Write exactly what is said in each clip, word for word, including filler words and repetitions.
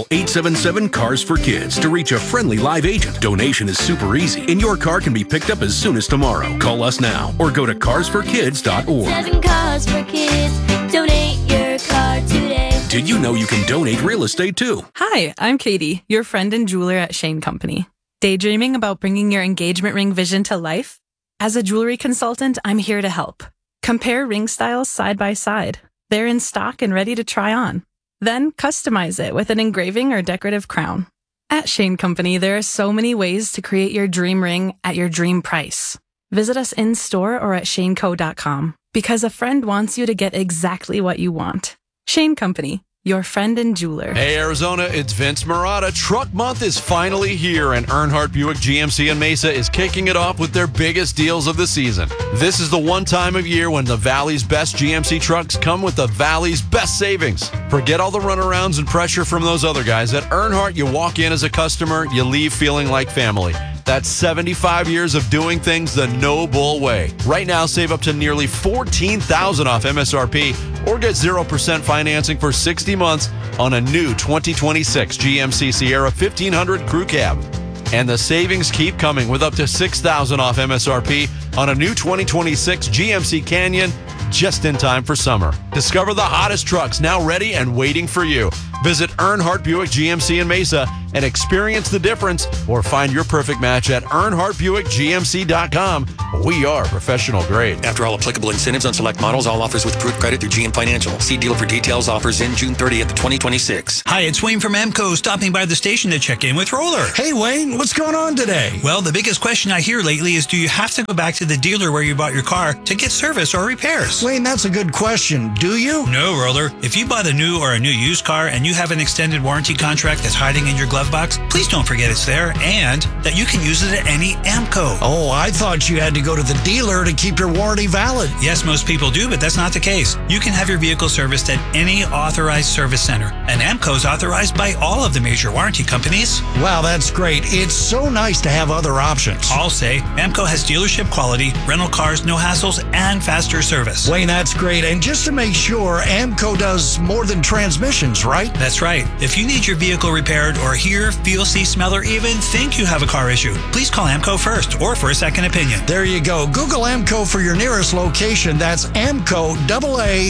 eight seven seven, CARS for Kids to reach a friendly live agent. Donation is super easy, and your car can be picked up as soon as tomorrow. Call us now or go to cars for kids dot org. Seven Cars for Kids. Donate your car today. Did you know you can donate real estate too? Hi, I'm Katie, your friend and jeweler at Shane Company. Daydreaming about bringing your engagement ring vision to life? As a jewelry consultant, I'm here to help. Compare ring styles side by side. They're in stock and ready to try on. Then customize it with an engraving or decorative crown. At Shane Company, there are so many ways to create your dream ring at your dream price. Visit us in store or at shane co dot com because a friend wants you to get exactly what you want. Shane Company, your friend and jeweler. Hey, Arizona, it's Vince Marotta. Truck Month is finally here, and Earnhardt Buick G M C in Mesa is kicking it off with their biggest deals of the season. This is the one time of year when the Valley's best G M C trucks come with the Valley's best savings. Forget all the runarounds and pressure from those other guys. At Earnhardt, you walk in as a customer, you leave feeling like family. That's seventy-five years of doing things the no bull way. Right now, save up to nearly fourteen thousand dollars off M S R P or get zero percent financing for sixty months on a new twenty twenty-six G M C Sierra fifteen hundred Crew Cab. And the savings keep coming with up to six thousand dollars off M S R P on a new twenty twenty-six G M C Canyon just in time for summer. Discover the hottest trucks now ready and waiting for you. Visit Earnhardt Buick G M C in Mesa and experience the difference, or find your perfect match at earnhardt buick g m c dot com. We are professional grade. After all applicable incentives on select models, all offers with approved credit through G M Financial. See dealer for details. Offers in June thirtieth, twenty twenty-six. Hi, it's Wayne from Amco, stopping by the station to check in with Roller. Hey, Wayne, what's going on today? Well, the biggest question I hear lately is, do you have to go back to the dealer where you bought your car to get service or repairs? Wayne, that's a good question. Do you? No, Roller. If you bought a new or a new used car and you have an extended warranty contract that's hiding in your glove box, please don't forget it's there and that you can use it at any Amco. Oh, I thought you had to go to the dealer to keep your warranty valid. Yes, most people do, but that's not the case. You can have your vehicle serviced at any authorized service center, and Amco's authorized by all of the major warranty companies. Wow, that's great. It's so nice to have other options. I'll say Amco has dealership quality, rental cars, no hassles, and faster service. Wayne, that's great. And just to make sure, Amco does more than transmissions, right? That's right. If you need your vehicle repaired or hear, feel, see, smell, or even think you have a car issue, please call Amco first or for a second opinion. There you go. Google Amco for your nearest location. That's Amco, double A,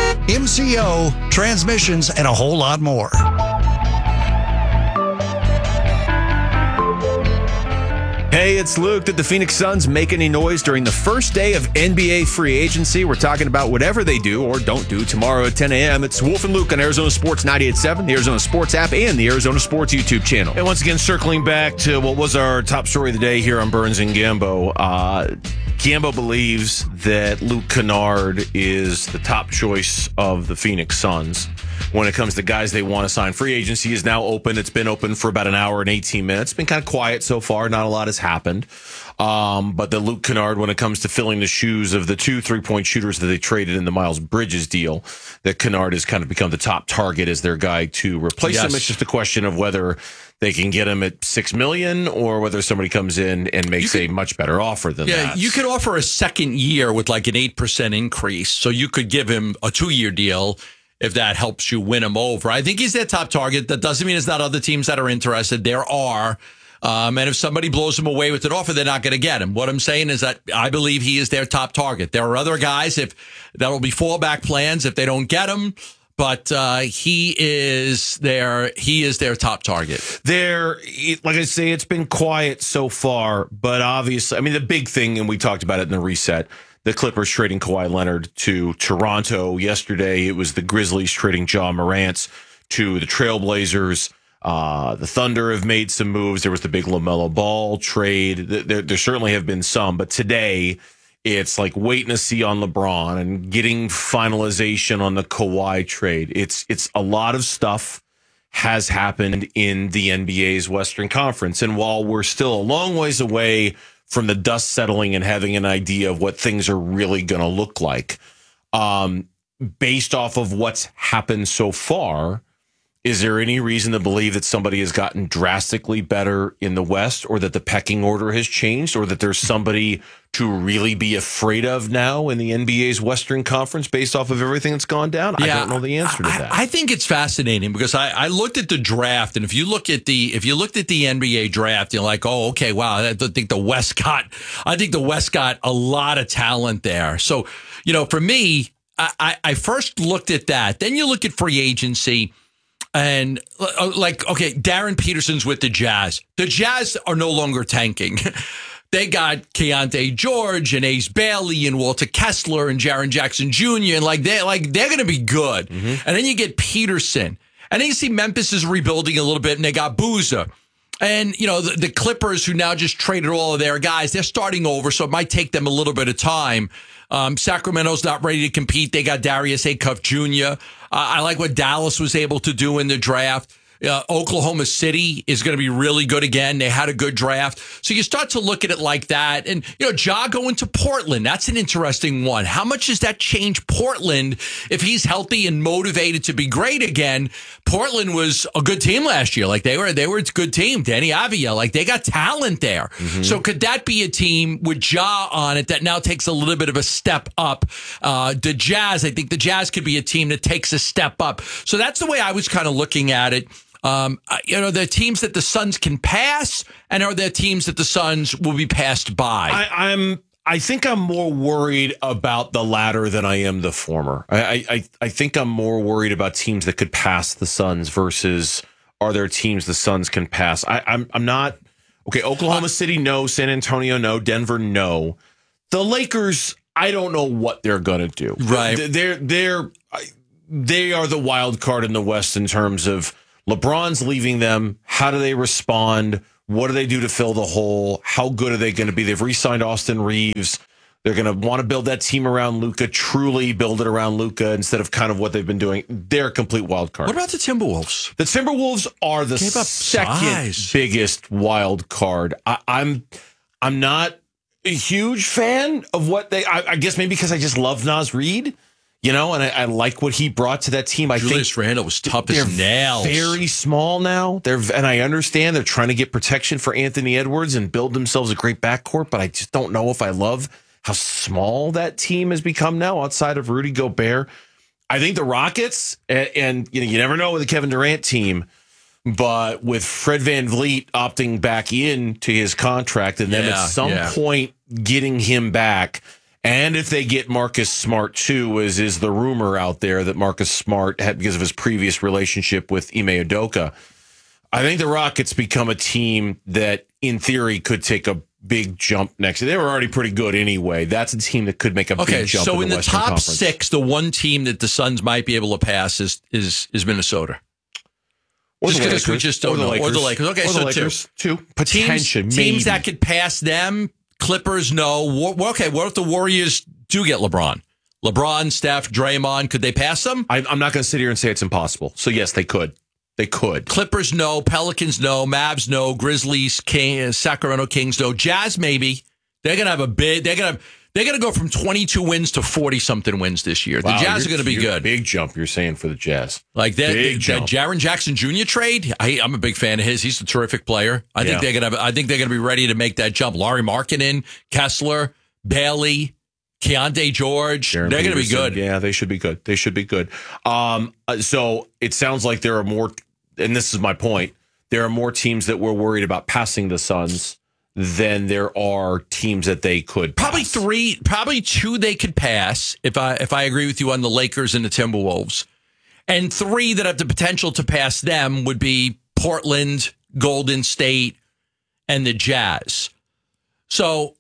M C O, transmissions, and a whole lot more. Hey, it's Luke. Did the Phoenix Suns make any noise during the first day of N B A free agency? We're talking about whatever they do or don't do tomorrow at ten a.m. It's Wolf and Luke on Arizona Sports ninety-eight point seven, the Arizona Sports app, and the Arizona Sports YouTube channel. And once again, circling back to what was our top story of the day here on Burns and Gambo, uh, Gambo believes that Luke Kennard is the top choice of the Phoenix Suns when it comes to guys they want to sign. Free agency is now open. It's been open for about an hour and eighteen minutes. It's been kind of quiet so far. Not a lot has happened. Um, but the Luke Kennard, when it comes to filling the shoes of the two three-point shooters that they traded in the Miles Bridges deal, that Kennard has kind of become the top target as their guy to replace Yes. him. It's just a question of whether they can get him at six million dollars or whether somebody comes in and makes could, a much better offer than yeah, that. you could offer a second year with like an eight percent increase. So you could give him a two-year deal if that helps you win him over. I think he's their top target. That doesn't mean there's not other teams that are interested. There are. Um, and if somebody blows him away with an offer, they're not going to get him. What I'm saying is that I believe he is their top target. There are other guys if that will be fallback plans if they don't get him. But uh, he is their he is their top target. There, like I say, it's been quiet so far, but obviously, I mean, the big thing, and we talked about it in the reset, the Clippers trading Kawhi Leonard to Toronto. Yesterday, it was the Grizzlies trading Ja Morant to the Trailblazers. Uh, the Thunder have made some moves. There was the big LaMelo Ball trade. There, there certainly have been some, but today it's like waiting to see on LeBron and getting finalization on the Kawhi trade. It's it's a lot of stuff has happened in the N B A's Western Conference, and while we're still a long ways away from the dust settling and having an idea of what things are really going to look like, um, based off of what's happened so far, Is there any reason to believe that somebody has gotten drastically better in the West, or that the pecking order has changed, or that there's somebody to really be afraid of now in the N B A's Western Conference based off of everything that's gone down? Yeah, I don't know the answer to that. I, I think it's fascinating because I, I looked at the draft, and if you look at the if you looked at the N B A draft, you're like, oh, okay, wow, I think the West got I think the West got a lot of talent there. So, you know, for me, I, I, I first looked at that. Then you look at free agency. And like, okay, Darren Peterson's with the Jazz. The Jazz are no longer tanking. They got Keontae George and Ace Bailey and Walter Kessler and Jaren Jackson Junior And like they like they're going to be good. Mm-hmm. And then you get Peterson. And then you see Memphis is rebuilding a little bit, and they got Boozer. And, you know, the, the Clippers, who now just traded all of their guys, they're starting over, so it might take them a little bit of time. Um, Sacramento's not ready to compete. They got Darius Acuff Junior Uh, I like what Dallas was able to do in the draft. Uh, Oklahoma City is going to be really good again. They had a good draft. So you start to look at it like that. And, you know, Ja going to Portland, that's an interesting one. How much does that change Portland if he's healthy and motivated to be great again? Portland was a good team last year. Like they were, they were a good team. Danny Avila, like they got talent there. Mm-hmm. So could that be a team with Ja on it that now takes a little bit of a step up? Uh, the Jazz, I think the Jazz could be a team that takes a step up. So that's the way I was kind of looking at it. Um, you know, there are teams that the Suns can pass, and are there teams that the Suns will be passed by? I, I'm, I think I'm more worried about the latter than I am the former. I, I, I think I'm more worried about teams that could pass the Suns versus are there teams the Suns can pass? I, I'm, I'm not okay. Oklahoma City, no. San Antonio, no. Denver, no. The Lakers, I don't know what they're gonna do. Right? They're they're they are the wild card in the West in terms of. LeBron's leaving them. How do they respond? What do they do to fill the hole? How good are they going to be? They've re-signed Austin Reeves. They're going to want to build that team around Luka, truly build it around Luka instead of kind of what they've been doing. They're a complete wild card. What about the Timberwolves? The Timberwolves are the Gave up second size. biggest wild card. I, I'm, I'm not a huge fan of what they. I, I guess maybe because I just love Naz Reid. You know, and I, I like what he brought to that team. I Julius think Randle was tough as nails. Very small now. They're and I understand they're trying to get protection for Anthony Edwards and build themselves a great backcourt, but I just don't know if I love how small that team has become now outside of Rudy Gobert. I think the Rockets, and, and you know, you never know with the Kevin Durant team, but with Fred VanVleet opting back in to his contract and then Yeah, at some yeah. point getting him back. And if they get Marcus Smart, too, as is the rumor out there that Marcus Smart had because of his previous relationship with Ime Udoka, I think the Rockets become a team that, in theory, could take a big jump next year. They were already pretty good anyway. That's a team that could make a Okay, big jump so in in the the Western top Conference. six, the one team that the Suns might be able to pass is is is Minnesota. Or Just the because we Lakers. just don't Or the know. Or the Lakers. Lakers. Okay, Or the so Lakers. two. Two. Potential, Teams, maybe. teams that could pass them, Clippers, no. War, okay, what if the Warriors do get LeBron? LeBron, Steph, Draymond, could they pass them? I, I'm not going to sit here and say it's impossible. So, yes, they could. They could. Clippers, no. Pelicans, no. Mavs, no. Grizzlies, King, Sacramento Kings, no. Jazz, maybe. They're going to have a big, they're going to They're going to go from twenty-two wins to forty-something wins this year. The Wow, Jazz are you're- going to be you're a good. Big jump you're saying for the Jazz. Like that, Big that jump. Jaren Jackson Junior trade. I, I'm a big fan of his. He's a terrific player. I Yeah. think they're gonna. I think they're gonna be ready to make that jump. Laurie Markkinen, Kessler, Bailey, Keontae George. Darren they're gonna be Peterson. good. Yeah, they should be good. They should be good. Um, uh, so it sounds like there are more, and this is my point. There are more teams that we're worried about passing the Suns than there are teams that they could pass. Probably three, probably two they could pass if I if I agree with you on the Lakers and the Timberwolves, and three that have the potential to pass them would be Portland, Golden State, and the Jazz. So,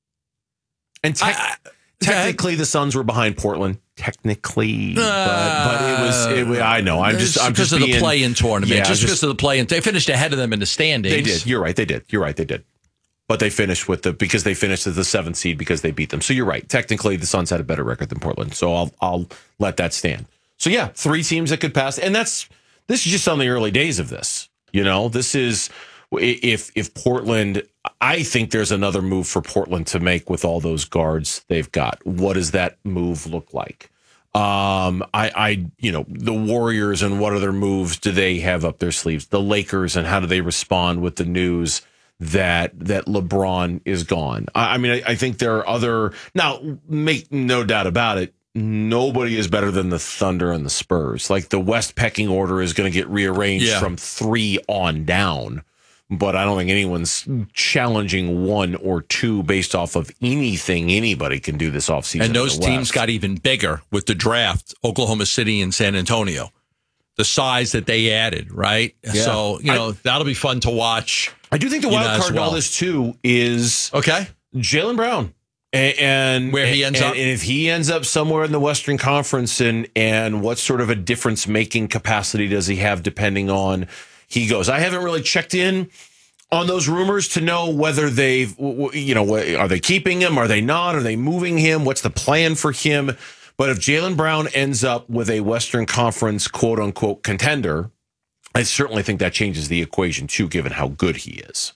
and te- I- I- technically, the Suns were behind Portland. Technically, but, but it was. It, was- I know. I'm just. I'm because just of being, the play-in tournament. Yeah, just, just- because of the play-in, they finished ahead of them in the standings. They did. You're right. They did. You're right. They did. But they finished with the because they finished as the seventh seed because they beat them. So you're right. Technically, the Suns had a better record than Portland. So I'll I'll let that stand. So yeah, three teams that could pass, and that's this is just on the early days of this. You know, this is if if Portland. I think there's another move for Portland to make with all those guards they've got. What does that move look like? Um, I, I, you know, the Warriors and what other moves do they have up their sleeves? The Lakers and how do they respond with the news that that LeBron is gone? I, I mean, I, I think there are other. Now, make no doubt about it. Nobody is better than the Thunder and the Spurs. Like the West pecking order is going to get rearranged Yeah. from three on down. But I don't think anyone's challenging one or two based off of anything anybody can do this offseason. And those in the teams West. got even bigger with the draft, Oklahoma City and San Antonio. The size that they added, right? Yeah. So, you know, I, that'll be fun to watch. I do think the you wild know, card as in well. all this, too, is Okay. Jaylen Brown. And, and where he ends and, up. And if he ends up somewhere in the Western Conference, and, and what sort of a difference-making capacity does he have depending on he goes? I haven't really checked in on those rumors to know whether they've, you know, are they keeping him? Are they not? Are they moving him? What's the plan for him? But if Jaylen Brown ends up with a Western Conference quote unquote contender, I certainly think that changes the equation too, given how good he is.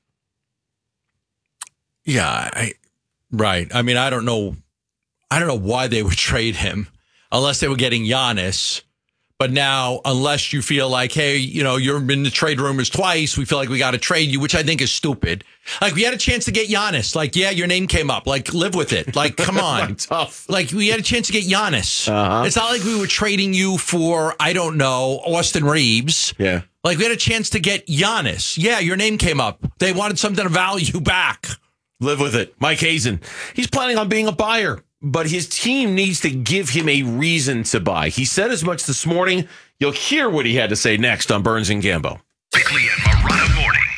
Yeah, I, right. I mean, I don't know. I don't know why they would trade him unless they were getting Giannis. But now, unless you feel like, hey, you know, you're in the trade rumors twice, we feel like we got to trade you, which I think is stupid. Like, we had a chance to get Giannis. Like, yeah, your name came up. Like, live with it. Like, come on. Tough. Like, we had a chance to get Giannis. Uh-huh. It's not like we were trading you for, I don't know, Austin Reeves. Yeah. Like, we had a chance to get Giannis. Yeah, your name came up. They wanted something to value back. Live with it. Mike Hazen. He's planning on being a buyer, but his team needs to give him a reason to buy. He said as much this morning. You'll hear what he had to say next on Burns and Gambo. Bickley and Marotta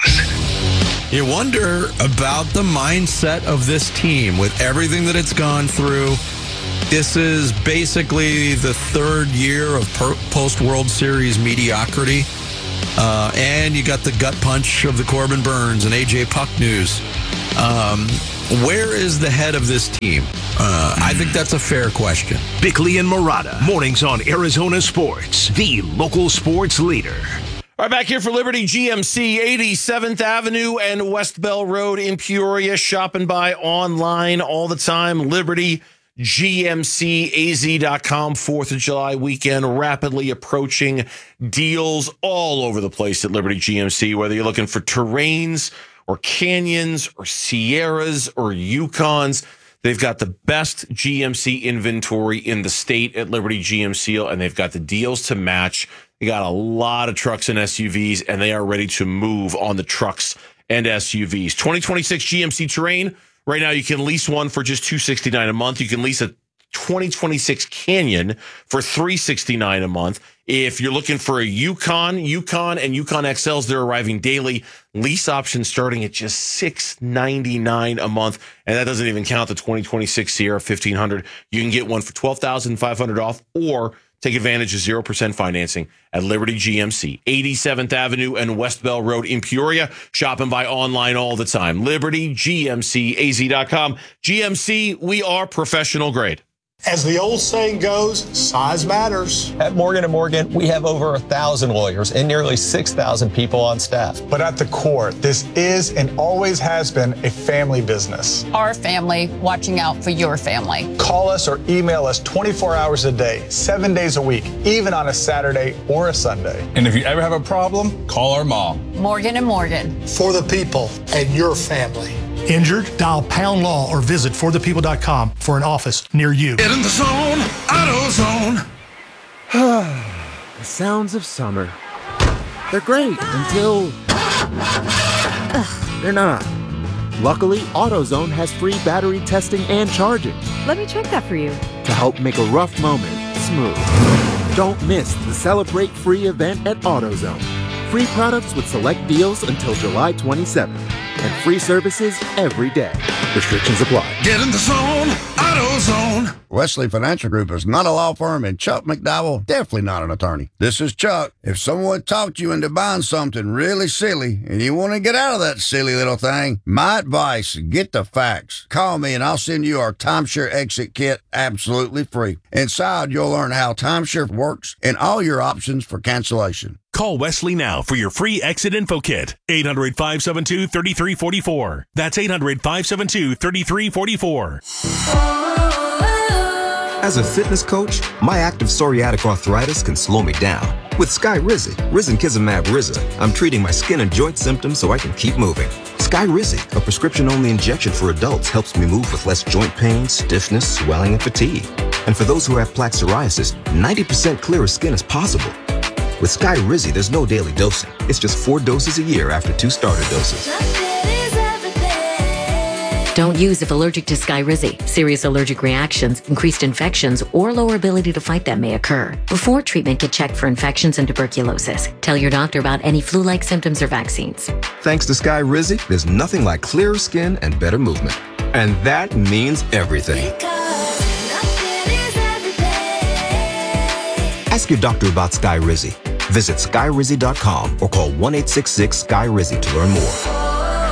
Mornings. You wonder about the mindset of this team with everything that it's gone through. This is basically the third year of post-World Series mediocrity. Uh, and you got the gut punch of the Corbin Burns and A J Puck news. Um, where is the head of this team? Uh, I think that's a fair question. Bickley and Marotta, mornings on Arizona Sports, the local sports leader. All right, back here for Liberty G M C, eighty-seventh Avenue and West Bell Road in Peoria. Shop and buy online all the time. Liberty G M C A Z dot com. fourth of July weekend rapidly approaching. Deals all over the place at Liberty G M C, whether you're looking for terrains or canyons or Sierras or Yukons. They've got the best G M C inventory in the state at Liberty G M C, and they've got the deals to match. They got a lot of trucks and S U Vs, and they are ready to move on the trucks and S U Vs. twenty twenty-six G M C Terrain. Right now, you can lease one for just two hundred sixty-nine dollars a month. You can lease a twenty twenty-six Canyon for three hundred sixty-nine dollars a month. If you're looking for a Yukon, Yukon and Yukon X Ls, they're arriving daily. Lease options starting at just six hundred ninety-nine dollars a month. And that doesn't even count the twenty twenty-six Sierra fifteen hundred. You can get one for twelve thousand five hundred dollars off, or take advantage of zero percent financing at Liberty G M C, eighty-seventh Avenue and West Bell Road in Peoria. Shop and buy online all the time. Liberty G M C A Z dot com. G M C, we are professional grade. As the old saying goes, size matters. At Morgan and Morgan, we have over a thousand lawyers and nearly six thousand people on staff. But at the core, this is and always has been a family business. Our family watching out for your family. Call us or email us twenty-four hours a day, seven days a week, even on a Saturday or a Sunday. And if you ever have a problem, call our mom. Morgan and Morgan. For the people and your family. Injured? Dial Pound Law or visit for the people dot com for an office near you. Get in the zone, AutoZone. The sounds of summer. They're great until they're not. Luckily, AutoZone has free battery testing and charging Let me check that for you. to help make a rough moment smooth. Don't miss the Celebrate Free event at AutoZone. Free products with select deals until July twenty-seventh. And free services every day. Restrictions apply. Get in the zone, AutoZone. Wesley Financial Group is not a law firm, and Chuck McDowell definitely not an attorney. This is Chuck. If someone talked you into buying something really silly and you want to get out of that silly little thing, my advice, get the facts. Call me and I'll send you our timeshare exit kit absolutely free. Inside, you'll learn how timeshare works and all your options for cancellation. Call Wesley now for your free exit info kit. eight hundred, five seven two, three three four four. That's eight hundred, five seven two, three three four four. As a fitness coach, my active psoriatic arthritis can slow me down. With Skyrizi, Risankizumab Riza, I'm treating my skin and joint symptoms so I can keep moving. Skyrizi, a prescription-only injection for adults, helps me move with less joint pain, stiffness, swelling, and fatigue. And for those who have plaque psoriasis, ninety percent clearer skin is possible. With Skyrizi, there's no daily dosing. It's just four doses a year after two starter doses. Don't use if allergic to Skyrizi. Serious allergic reactions, increased infections, or lower ability to fight them may occur. Before treatment, get checked for infections and tuberculosis. Tell your doctor about any flu-like symptoms or vaccines. Thanks to Skyrizi, there's nothing like clearer skin and better movement. And that means everything. Ask your doctor about Skyrizi. Visit Skyrizi dot com or call one eight six six Sky Rizi to learn more.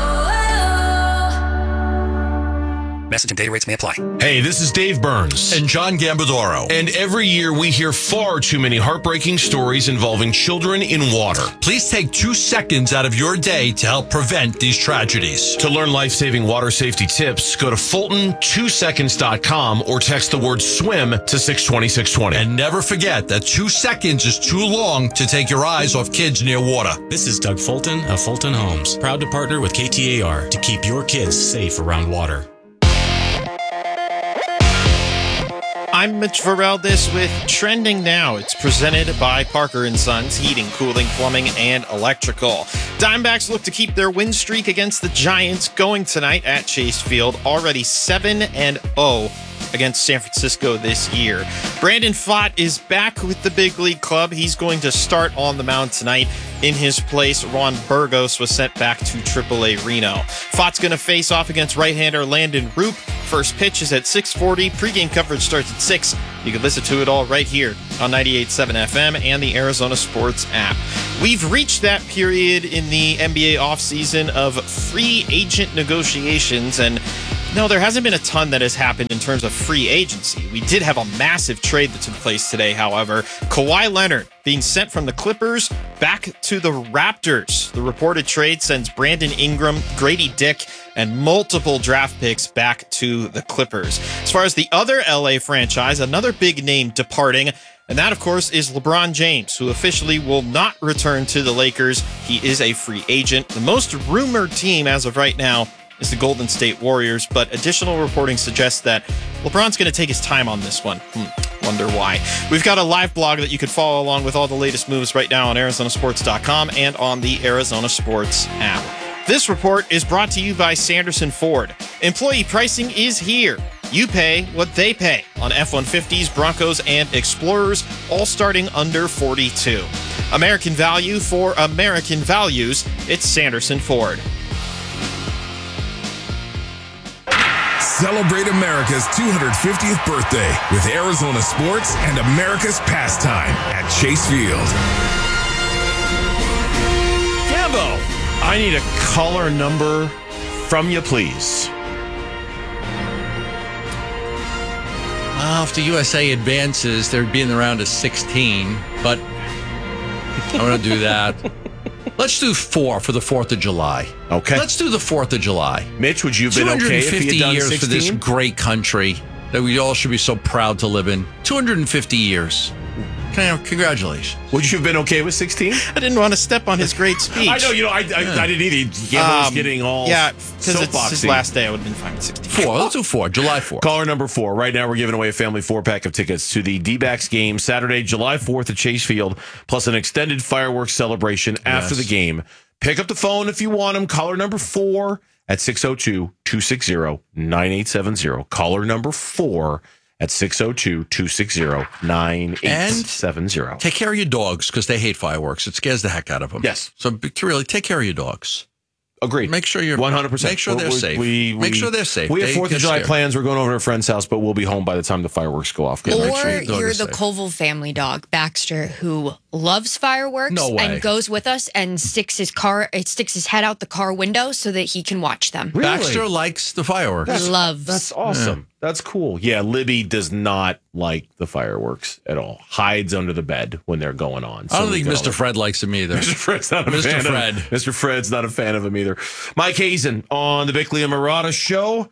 Message and data rates may apply. Hey, this is Dave Burns. And John Gambadoro. And every year we hear far too many heartbreaking stories involving children in water. Please take two seconds out of your day to help prevent these tragedies. To learn life-saving water safety tips, go to Fulton two seconds dot com or text the word swim to six twenty, six twenty. And never forget that two seconds is too long to take your eyes off kids near water. This is Doug Fulton of Fulton Homes, proud to partner with K T A R to keep your kids safe around water. I'm Mitch Vareldes with Trending Now. It's presented by Parker and Sons, heating, cooling, plumbing, and electrical. Diamondbacks look to keep their win streak against the Giants going tonight at Chase Field, already seven and oh against San Francisco this year. Brandon Pfaadt is back with the big league club. He's going to start on the mound tonight. In his place, Juan Burgos was sent back to triple A Reno. Pfaadt's going to face off against right-hander Landon Roop. First pitch is at six forty. Pre-game coverage starts at six. You can listen to it all right here on ninety-eight point seven F M and the Arizona Sports app. We've reached that period in the N B A offseason of free agent negotiations, and no, there hasn't been a ton that has happened in terms of free agency. We did have a massive trade that took place today, however. Kawhi Leonard being sent from the Clippers back to the Raptors. The reported trade sends Brandon Ingram, Grady Dick, and multiple draft picks back to the Clippers. As far as the other L A franchise, another big name departing, and that, of course, is LeBron James, who officially will not return to the Lakers. He is a free agent. The most rumored team as of right now is the Golden State Warriors, but additional reporting suggests that LeBron's going to take his time on this one. Hmm, wonder why. We've got a live blog that you could follow along with all the latest moves right now on Arizona Sports dot com and on the Arizona Sports app. This report is brought to you by Sanderson Ford. Employee pricing is here. You pay what they pay on F one fifties, Broncos, and Explorers, all starting under forty-two. American value for American values. It's Sanderson Ford. Celebrate America's two hundred fiftieth birthday with Arizona sports and America's pastime at Chase Field. Gambo, I need a caller number from you, please. Well, if the U S A advances, they'd be in the round of sixteen, but I'm going to do that. Let's do four for the fourth of July. Okay. Let's do the fourth of July. Mitch, would you have been okay if you had done years sixteen? For this great country that we all should be so proud to live in. two hundred fifty years. Congratulations. Would you have been okay with sixteen? I didn't want to step on his great speech. I know, you know, I, I, Yeah. I didn't either. Gambo was Um, getting all yeah, because it's his soapboxy. last day. I would have been fine with sixteen. Four. Let's do four. July fourth. Caller number four. Right now, we're giving away a family four-pack of tickets to the D-backs game Saturday, July fourth at Chase Field, plus an extended fireworks celebration after Yes. the game. Pick up the phone if you want them. Caller number four at six oh two, two six zero, nine eight seven zero. Caller number four at six oh two, two six zero, nine eight seven zero. Take care of your dogs because they hate fireworks. It scares the heck out of them. Yes. So be- really, take care of your dogs. Agreed. Make sure you're one hundred percent. Make sure they're We- safe. We, make we- sure they're safe. We have They fourth of get July scared. plans. We're going over to a friend's house, but we'll be home by the time the fireworks go off. Get Or make sure your dog you're is the safe. Colville family dog, Baxter, who loves fireworks No way. and goes with us and sticks his car, it sticks his head out the car window so that he can watch them. Baxter likes the fireworks. He loves. That's awesome. That's cool. Yeah, Libby does not like the fireworks at all. Hides under the bed when they're going on. I don't So think we Mister all- Fred likes him either. Mister Fred's not a Mister fan Fred. of Mister Fred's not a fan of him either. Mike Hazen on the Bickley and Murata show.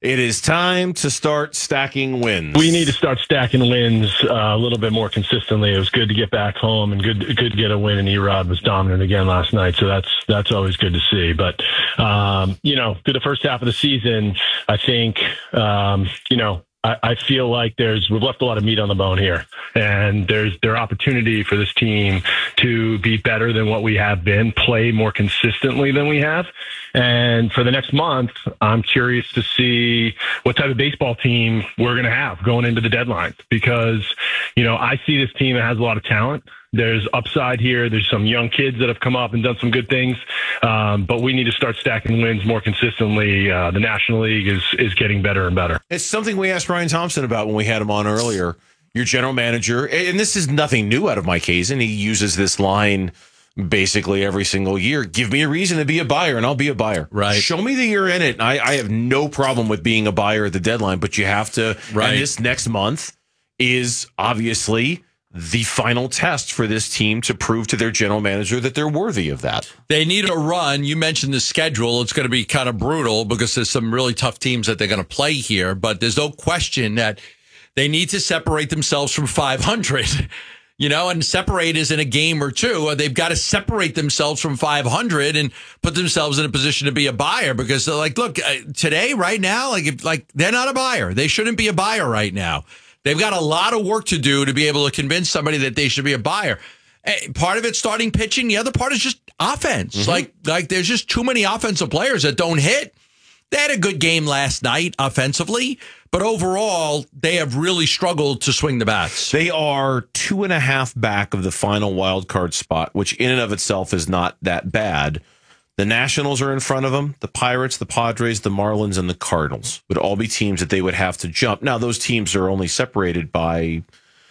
It is time to start stacking wins. We need to start stacking wins uh, a little bit more consistently. It was good to get back home and good, good to get a win. And Erod was dominant again last night, so that's that's always good to see. But um, you know, through the first half of the season, I think um, you know. I, I feel like there's we've left a lot of meat on the bone here, and there's there opportunity for this team to be better than what we have been, play more consistently than we have. And for the next month, I'm curious to see what type of baseball team we're going to have going into the deadline, because, you know, I see this team that has a lot of talent. There's upside here. There's some young kids that have come up and done some good things. Um, but we need to start stacking wins more consistently. Uh, the National League is, is getting better and better. It's something we asked Ryan Thompson about when we had him on earlier. Your general manager, and this is nothing new out of Mike Hazen. He uses this line basically every single year. Give me a reason to be a buyer and I'll be a buyer. Right. Show me that you're in it. I, I have no problem with being a buyer at the deadline, but you have to. Right. And this next month is obviously the final test for this team to prove to their general manager that they're worthy of that. They need a run. You mentioned the schedule. It's going to be kind of brutal because there's some really tough teams that they're going to play here, but there's no question that they need to separate themselves from five hundred. You know, and separate is in a game or two. They've got to separate themselves from five hundred and put themselves in a position to be a buyer, because they're like, look, today, right now, like, if, like they're not a buyer. They shouldn't be a buyer right now. They've got a lot of work to do to be able to convince somebody that they should be a buyer. Part of it's starting pitching. The other part is just offense. Mm-hmm. Like, like there's just too many offensive players that don't hit. They had a good game last night offensively, but overall, they have really struggled to swing the bats. They are two and a half back of the final wild card spot, which in and of itself is not that bad. The Nationals are in front of them. The Pirates, the Padres, the Marlins, and the Cardinals would all be teams that they would have to jump. Now, those teams are only separated by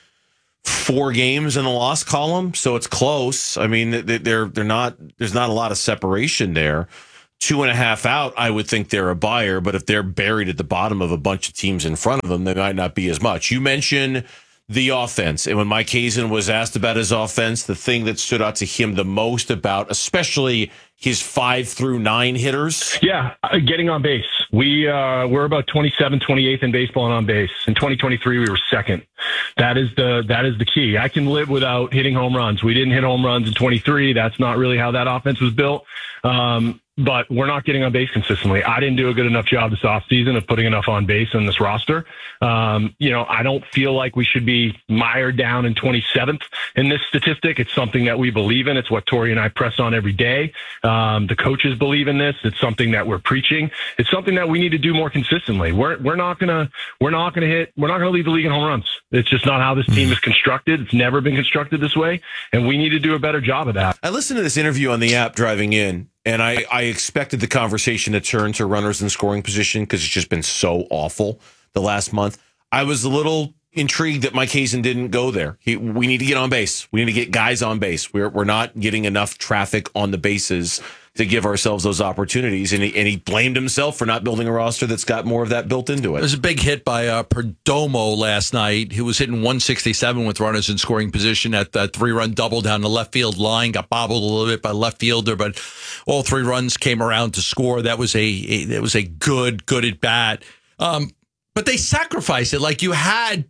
four games in the loss column, so it's close. I mean, they're they're not. There's not a lot of separation there. Two and a half out, I would think they're a buyer, but if they're buried at the bottom of a bunch of teams in front of them, they might not be as much. You mentioned the offense, and when Mike Hazen was asked about his offense, the thing that stood out to him the most about, especially his five through nine hitters. Yeah, uh, getting on base. We, uh, we're about twenty-seventh, twenty-eighth in baseball and on base. In twenty twenty-three, we were second. That is the, that is the key. I can live without hitting home runs. We didn't hit home runs in twenty-three. That's not really how that offense was built. Um, but we're not getting on base consistently. I didn't do a good enough job this offseason of putting enough on base in this roster. Um, you know, I don't feel like we should be mired down in twenty-seventh in this statistic. It's something that we believe in. It's what Tori and I press on every day. Um, the coaches believe in this. It's something that we're preaching. It's something that we need to do more consistently. We're we're not gonna we're not gonna hit. We're not gonna lead the league in home runs. It's just not how this team is constructed. It's never been constructed this way, and we need to do a better job of that. I listened to this interview on the app driving in, and I, I expected the conversation to turn to runners in scoring position because it's just been so awful the last month. I was a little intrigued that Mike Hazen didn't go there. He, we need to get on base. We need to get guys on base. We're we're not getting enough traffic on the bases to give ourselves those opportunities. And he, and he blamed himself for not building a roster that's got more of that built into it. There's a big hit by uh, Perdomo last night. He was hitting one sixty-seven with runners in scoring position at the three-run double down the left field line. Got bobbled a little bit by left fielder, but all three runs came around to score. That was a, a that was a good good at bat. Um, but they sacrificed it. Like, you had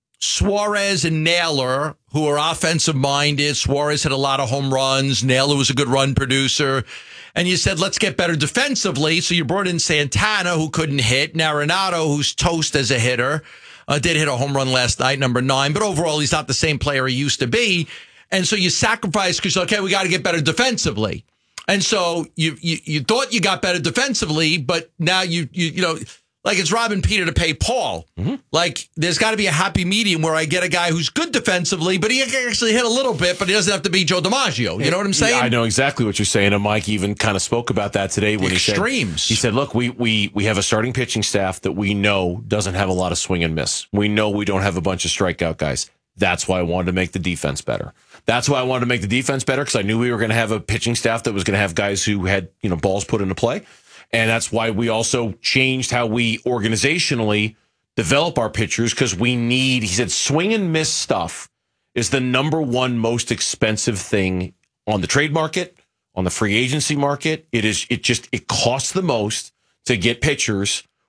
Suarez and Naylor, who are offensive minded. Suarez had a lot of home runs. Naylor was a good run producer. And you said, let's get better defensively. So you brought in Santana, who couldn't hit. Arenado, who's toast as a hitter, uh, did hit a home run last night, number nine. But overall, he's not the same player he used to be. And so you sacrificed because, okay, we got to get better defensively. And so you, you you thought you got better defensively, but now you you you know, like, it's robbing Peter to pay Paul. Mm-hmm. Like, there's got to be a happy medium where I get a guy who's good defensively, but he can actually hit a little bit, but he doesn't have to be Joe DiMaggio. You know what I'm saying? Yeah, I know exactly what you're saying. And Mike even kind of spoke about that today when the he said, extremes. He said, look, we, we, we have a starting pitching staff that we know doesn't have a lot of swing and miss. We know we don't have a bunch of strikeout guys. That's why I wanted to make the defense better. That's why I wanted to make the defense better, because I knew we were going to have a pitching staff that was going to have guys who had, you know, balls put into play. And that's why we also changed how we organizationally develop our pitchers, because we need, he said, swing and miss stuff is the number one most expensive thing on the trade market, on the free agency market. It is, it just, it costs the most to get pitchers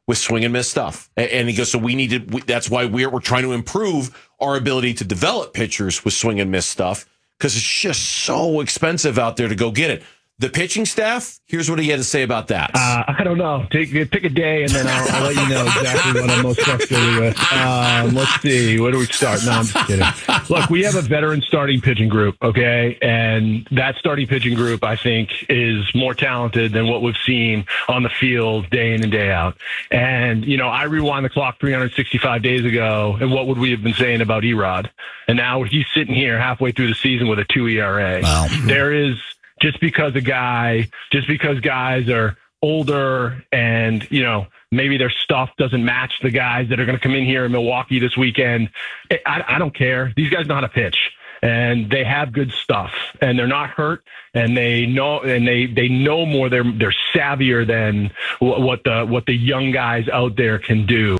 with swing and miss stuff. And he goes, so we need to, we, that's why we're, we're trying to improve our ability to develop pitchers with swing and miss stuff, because it's just so expensive out there to go get it. The pitching staff, here's what he had to say about that. Uh, I don't know. Take pick a day, and then I'll, I'll let you know exactly what I'm most frustrated with. Um, let's see. Where do we start? No, I'm just kidding. Look, we have a veteran starting pitching group, okay? And that starting pitching group, I think, is more talented than what we've seen on the field day in and day out. And, you know, I rewind the clock three hundred sixty-five days ago, and what would we have been saying about Erod? And now he's sitting here halfway through the season with a two E R A. Wow. There is... Just because a guy, just because guys are older and, you know, maybe their stuff doesn't match the guys that are going to come in here in Milwaukee this weekend, I, I don't care. These guys know how to pitch, and they have good stuff, and they're not hurt, and they know, and they, they know more. They're they're savvier than what the what the young guys out there can do.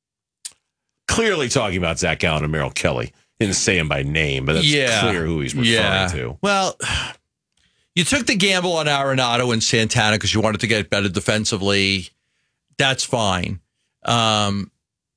Clearly talking about Zach Gallen and Merrill Kelly. Didn't say him by name, but that's yeah. clear who he's referring yeah. to. Well, you took the gamble on Arenado and Santana because you wanted to get better defensively. That's fine. Um,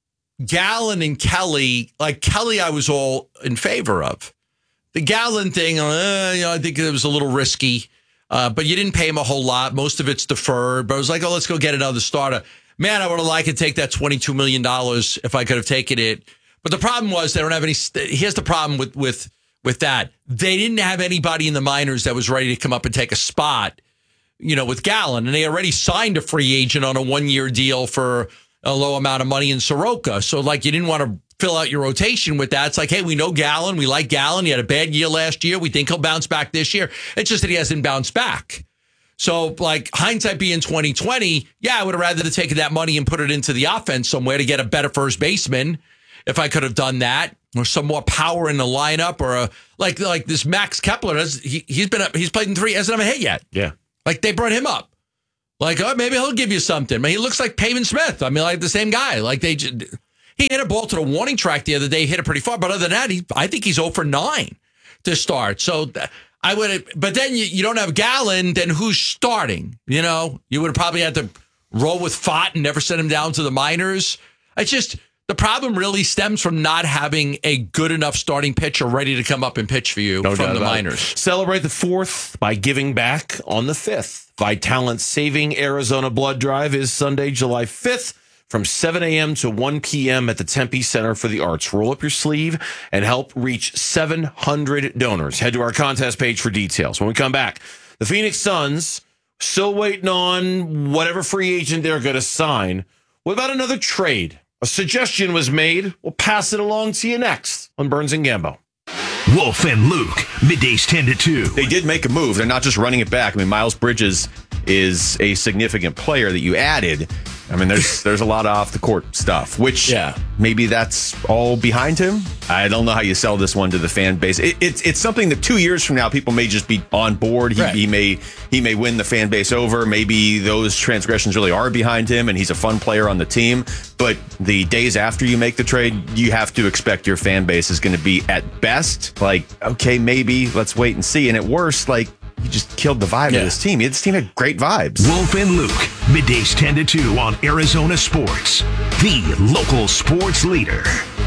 Gallen and Kelly, like Kelly, I was all in favor of. The Gallen thing, uh, you know, I think it was a little risky, uh, but you didn't pay him a whole lot. Most of it's deferred. But I was like, oh, let's go get another starter. Man, I would have liked to take that twenty-two million dollars if I could have taken it. But the problem was they don't have any. Here's the problem with with. With that, they didn't have anybody in the minors that was ready to come up and take a spot, you know, with Gallen. And they already signed a free agent on a one-year deal for a low amount of money in Soroka. So, like, you didn't want to fill out your rotation with that. It's like, hey, we know Gallen. We like Gallen. He had a bad year last year. We think he'll bounce back this year. It's just that he hasn't bounced back. So, like, hindsight being twenty twenty, yeah, I would have rather taken that money and put it into the offense somewhere to get a better first baseman if I could have done that. Or some more power in the lineup, or a like like this Max Kepler. Has, he he's been up, he's played in three, hasn't have a hit yet. Yeah, like they brought him up. Like, oh, maybe he'll give you something. I mean, he looks like Pavin Smith. I mean, like the same guy. Like they, he hit a ball to the warning track the other day, hit it pretty far. But other than that, he I think he's zero for nine to start. So I would, but then you, you don't have Gallen. Then who's starting? You know, you would have probably had to roll with Fott and never send him down to the minors. It's just. The problem really stems from not having a good enough starting pitcher ready to come up and pitch for you no from the about minors. It. Celebrate the fourth by giving back on the fifth. Vitalant Saving Arizona Blood Drive is Sunday, July fifth from seven a.m. to one p.m. at the Tempe Center for the Arts. Roll up your sleeve and help reach seven hundred donors. Head to our contest page for details. When we come back, the Phoenix Suns still waiting on whatever free agent they're going to sign. What about another trade? A suggestion was made. We'll pass it along to you next on Burns and Gambo. Wolf and Luke, middays ten to two. They did make a move. They're not just running it back. I mean, Miles Bridges is a significant player that you added. I mean, there's there's a lot of off the court stuff, which yeah. maybe that's all behind him. I don't know how you sell this one to the fan base. It, it's it's something that two years from now people may just be on board. He, right. he may he may win the fan base over. Maybe those transgressions really are behind him, and he's a fun player on the team. But the days after you make the trade, you have to expect your fan base is going to be at best like, okay, maybe let's wait and see, and at worst, like. You just killed the vibe yeah. of this team. This team had great vibes. Wolf and Luke, middays ten to two on Arizona Sports, the local sports leader.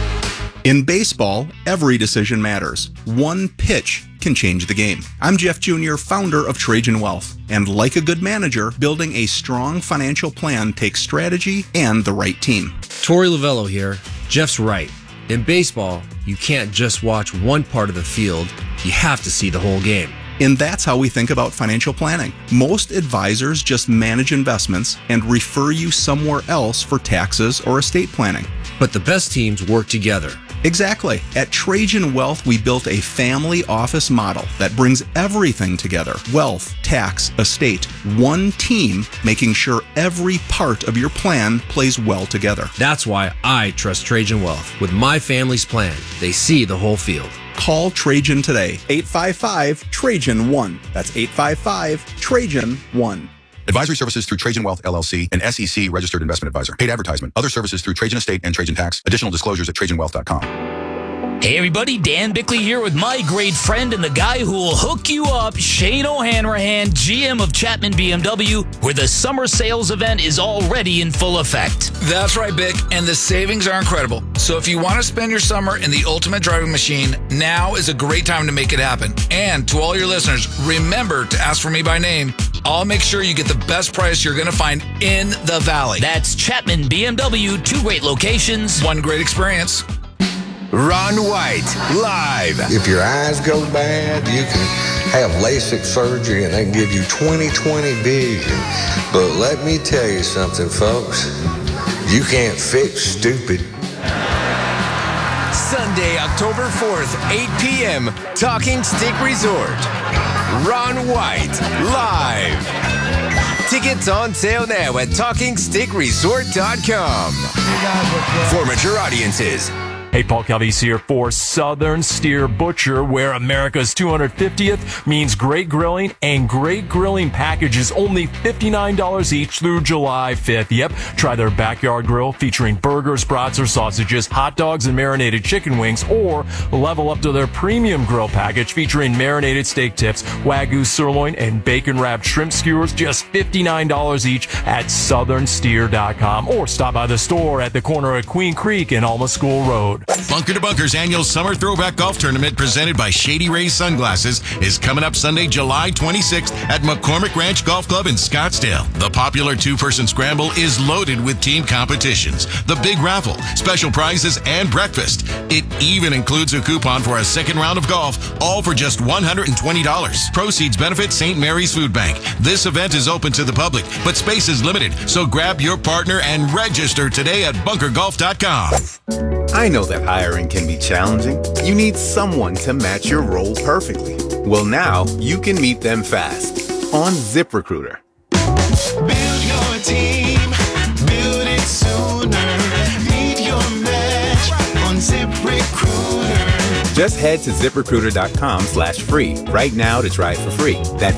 In baseball, every decision matters. One pitch can change the game. I'm Jeff Junior, founder of Trajan Wealth. And like a good manager, building a strong financial plan takes strategy and the right team. Torey Lavello here. Jeff's right. In baseball, you can't just watch one part of the field. You have to see the whole game. And that's how we think about financial planning. Most advisors just manage investments and refer you somewhere else for taxes or estate planning. But the best teams work together. Exactly. At Trajan Wealth, we built a family office model that brings everything together. Wealth, tax, estate, one team, making sure every part of your plan plays well together. That's why I trust Trajan Wealth. With my family's plan, they see the whole field. Call Trajan today. eight five five, Trajan one. That's eight five five, Trajan one. Advisory services through Trajan Wealth, L L C, an S E C registered investment advisor. Paid advertisement. Other services through Trajan Estate and Trajan Tax. Additional disclosures at Trajan Wealth dot com. Hey everybody, Dan Bickley here with my great friend and the guy who will hook you up, Shane O'Hanrahan, G M of Chapman B M W, where the summer sales event is already in full effect. That's right, Bic, and the savings are incredible. So if you want to spend your summer in the ultimate driving machine, now is a great time to make it happen. And to all your listeners, remember to ask for me by name. I'll make sure you get the best price you're going to find in the Valley. That's Chapman B M W, two great locations, one great experience. Ron White, live. If your eyes go bad, you can have LASIK surgery and they can give you twenty twenty vision. But let me tell you something, folks. You can't fix stupid. Sunday, October fourth, eight p.m., Talking Stick Resort. Ron White, live. Tickets on sale now at talking stick resort dot com. For mature audiences. Hey, Paul Calvise here for Southern Steer Butcher, where America's two hundred fiftieth means great grilling, and great grilling packages only fifty-nine dollars each through July fifth. Yep, try their backyard grill featuring burgers, brats, or sausages, hot dogs, and marinated chicken wings, or level up to their premium grill package featuring marinated steak tips, Wagyu sirloin, and bacon-wrapped shrimp skewers, just fifty-nine dollars each at southern steer dot com, or stop by the store at the corner of Queen Creek and Alma School Road. Bunker to Bunker's annual Summer Throwback Golf Tournament presented by Shady Rays Sunglasses is coming up Sunday, July twenty-sixth at McCormick Ranch Golf Club in Scottsdale. The popular two-person scramble is loaded with team competitions, the big raffle, special prizes, and breakfast. It even includes a coupon for a second round of golf, all for just one hundred twenty dollars. Proceeds benefit Saint Mary's Food Bank. This event is open to the public, but space is limited, so grab your partner and register today at bunker golf dot com. I know that hiring can be challenging. You need someone to match your role perfectly. Well, now you can meet them fast on ZipRecruiter. Build your team, build it sooner. Meet your match on ZipRecruiter. Just head to ZipRecruiter dot com slash free right now to try it for free. That's